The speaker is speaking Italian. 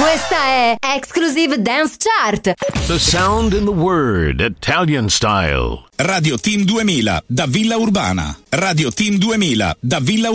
Questa è Exclusive Dance Chart. The sound in the word, Italian style. Radio Team 2000 da Villa Urbana. Radio Team 2000 da Villa Urbana.